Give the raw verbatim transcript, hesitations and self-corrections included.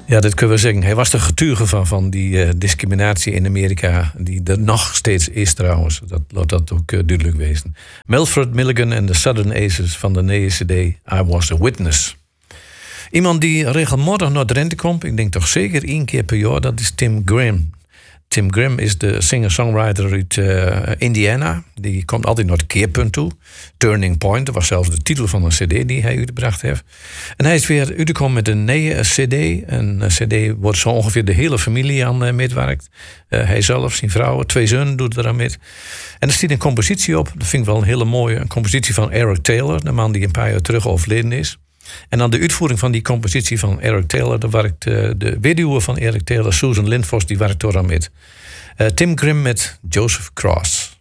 Ja, dat kunnen we zeggen. Hij was de getuige van, van die uh, discriminatie in Amerika, die er nog steeds is trouwens. Dat laat dat ook uh, duidelijk wezen. Milford Milligan en de Southern Aces van de nieuwe C D I Was a Witness. Iemand die regelmatig naar Drenthe komt, ik denk toch zeker één keer per jaar, dat is Tim Grimm. Tim Grimm is de singer-songwriter uit uh, Indiana. Die komt altijd naar het keerpunt toe. Turning Point, dat was zelfs de titel van een cd die hij uitgebracht heeft. En hij is weer uitgekomen met een nieuwe cd. Een cd wordt zo ongeveer de hele familie aan uh, meewerkt. Uh, hij zelf, zijn vrouw, twee zonen doet er aan mee. En er staat een compositie op, dat vind ik wel een hele mooie. Een compositie van Eric Taylor, de man die een paar jaar terug overleden is. En aan de uitvoering van die compositie van Eric Taylor, daar werkt uh, de weduwe van Eric Taylor, Susan Lindfors, die werkt door aan met. Uh, Tim Grimm met Joseph Cross.